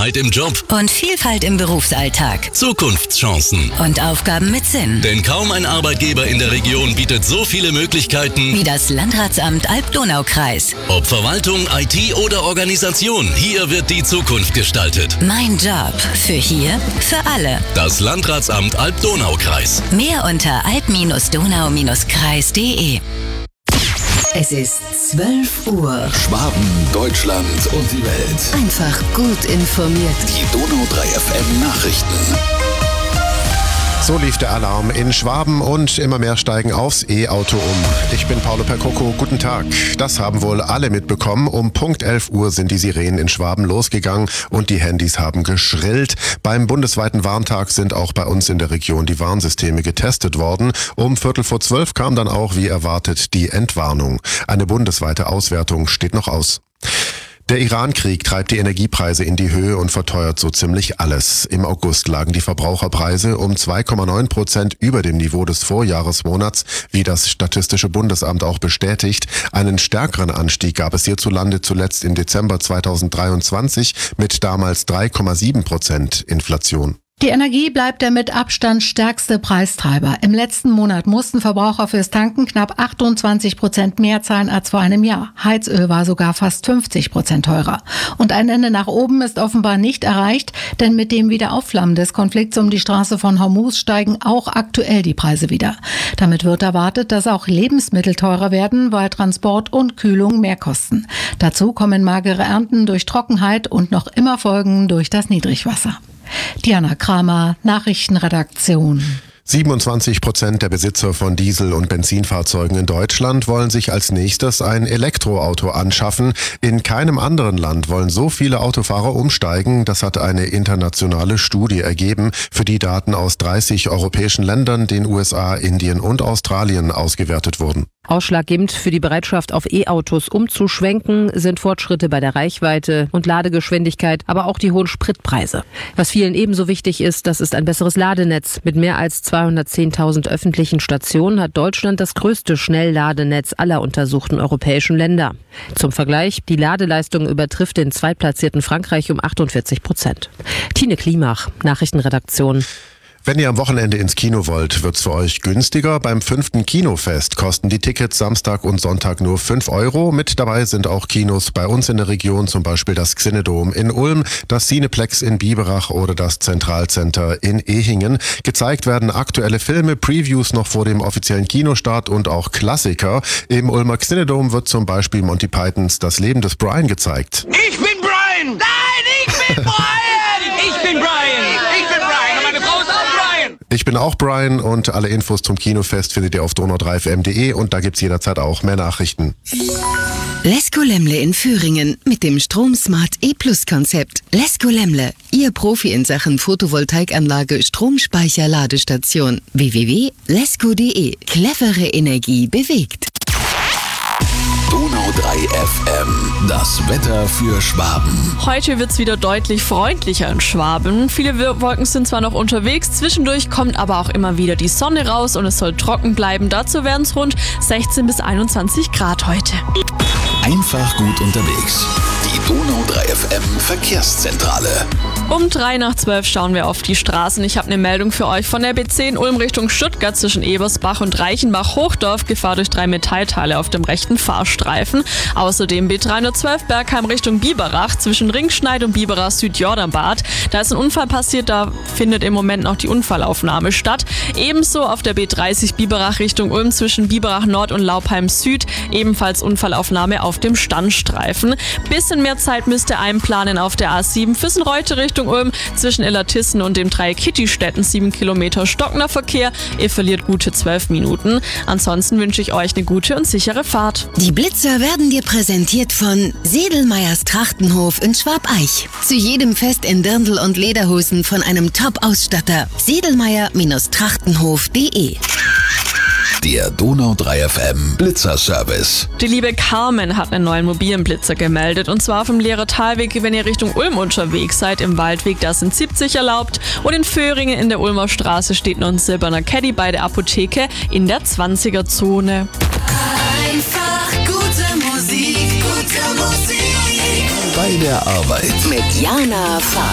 Sicherheit im Job und Vielfalt im Berufsalltag. Zukunftschancen Und Aufgaben mit Sinn. Denn kaum ein Arbeitgeber in der Region bietet so viele Möglichkeiten Wie das Landratsamt Alb-Donau-Kreis. Ob Verwaltung, IT oder Organisation, hier wird die Zukunft gestaltet. Mein Job. Für hier, für alle. Das Landratsamt Alb-Donau-Kreis. Mehr unter alb-donau-kreis.de. Es ist 12 Uhr. Schwaben, Deutschland und die Welt. Einfach gut informiert. Die Donau 3 FM Nachrichten. So lief der Alarm in Schwaben und immer mehr steigen aufs E-Auto um. Ich bin Paolo Percoco, guten Tag. Das haben wohl alle mitbekommen. Um Punkt 11 Uhr sind die Sirenen in Schwaben losgegangen und die Handys haben geschrillt. Beim bundesweiten Warntag sind auch bei uns in der Region die Warnsysteme getestet worden. Um 11:45 kam dann auch, wie erwartet, die Entwarnung. Eine bundesweite Auswertung steht noch aus. Der Iran-Krieg treibt die Energiepreise in die Höhe und verteuert so ziemlich alles. Im August lagen die Verbraucherpreise um 2,9% über dem Niveau des Vorjahresmonats, wie das Statistische Bundesamt auch bestätigt. Einen stärkeren Anstieg gab es hierzulande zuletzt im Dezember 2023 mit damals 3,7% Inflation. Die Energie bleibt der mit Abstand stärkste Preistreiber. Im letzten Monat mussten Verbraucher fürs Tanken knapp 28% mehr zahlen als vor einem Jahr. Heizöl war sogar fast 50% teurer. Und ein Ende nach oben ist offenbar nicht erreicht, denn mit dem Wiederaufflammen des Konflikts um die Straße von Hormuz steigen auch aktuell die Preise wieder. Damit wird erwartet, dass auch Lebensmittel teurer werden, weil Transport und Kühlung mehr kosten. Dazu kommen magere Ernten durch Trockenheit und noch immer Folgen durch das Niedrigwasser. Diana Kramer, Nachrichtenredaktion. 27% der Besitzer von Diesel- und Benzinfahrzeugen in Deutschland wollen sich als nächstes ein Elektroauto anschaffen. In keinem anderen Land wollen so viele Autofahrer umsteigen. Das hat eine internationale Studie ergeben, für die Daten aus 30 europäischen Ländern, den USA, Indien und Australien ausgewertet wurden. Ausschlaggebend für die Bereitschaft, auf E-Autos umzuschwenken, sind Fortschritte bei der Reichweite und Ladegeschwindigkeit, aber auch die hohen Spritpreise. Was vielen ebenso wichtig ist, das ist ein besseres Ladenetz. Mit mehr als 210.000 öffentlichen Stationen hat Deutschland das größte Schnellladenetz aller untersuchten europäischen Länder. Zum Vergleich, die Ladeleistung übertrifft den zweitplatzierten Frankreich um 48%. Tine Klimach, Nachrichtenredaktion. Wenn ihr am Wochenende ins Kino wollt, wird's für euch günstiger. Beim 5. Kinofest kosten die Tickets Samstag und Sonntag nur 5 Euro. Mit dabei sind auch Kinos bei uns in der Region, zum Beispiel das Xinedom in Ulm, das Cineplex in Biberach oder das Zentralcenter in Ehingen. Gezeigt werden aktuelle Filme, Previews noch vor dem offiziellen Kinostart und auch Klassiker. Im Ulmer Xinedom wird zum Beispiel Monty Pythons Das Leben des Brian gezeigt. Ich bin Brian! Nein, ich bin Brian! Ich bin Brian! Ich bin Brian! Und meine Frau ist auch Brian! Ich bin auch Brian und alle Infos zum Kinofest findet ihr auf donau3fm.de und da gibt's jederzeit auch mehr Nachrichten. Lesko Lemle in Thüringen mit dem Stromsmart E-Plus-Konzept. Lesko Lemle, Ihr Profi in Sachen Photovoltaikanlage, Stromspeicher, Ladestation. www.lesko.de. Clevere Energie bewegt. Donau 3 FM. Das Wetter für Schwaben. Heute wird's wieder deutlich freundlicher in Schwaben. Viele Wolken sind zwar noch unterwegs, zwischendurch kommt aber auch immer wieder die Sonne raus und es soll trocken bleiben. Dazu werden es rund 16 bis 21 Grad heute. Einfach gut unterwegs. Die Donau 3 FM Verkehrszentrale. Um 11:03 schauen wir auf die Straßen. Ich habe eine Meldung für euch von der B10 Ulm Richtung Stuttgart zwischen Ebersbach und Reichenbach-Hochdorf. Gefahr durch 3 Metallteile auf dem rechten Fahrstreifen. Außerdem B312 Bergheim Richtung Biberach zwischen Ringschneid und Biberach Südjordanbad. Da ist ein Unfall passiert, da findet im Moment noch die Unfallaufnahme statt. Ebenso auf der B30 Biberach Richtung Ulm zwischen Biberach Nord und Laupheim Süd. Ebenfalls Unfallaufnahme auf dem Standstreifen. Bisschen mehr Zeit müsst ihr einplanen auf der A7 Füssen-Reute Richtung Ulm zwischen Illertissen und dem Dreieck Kittistetten 7 Kilometer stockender Verkehr. Ihr verliert gute 12 Minuten. Ansonsten wünsche ich euch eine gute und sichere Fahrt. Die Blitzer werden dir präsentiert von Sedelmeyers Trachtenhof in Schwabeich. Zu jedem Fest in Dirndl und Lederhosen von einem Top-Ausstatter. Sedelmeyer-Trachtenhof.de. Der Donau 3 FM Blitzerservice. Die liebe Carmen hat einen neuen mobilen Blitzer gemeldet und zwar auf dem Lehrer Talweg, wenn ihr Richtung Ulm unterwegs seid. Im Waldweg, da sind 70 erlaubt und in Föhringen in der Ulmer Straße steht noch ein silberner Caddy bei der Apotheke in der 20er-Zone. Einfach gute Musik, gute Musik. Bei der Arbeit. Mit Jana Fahr.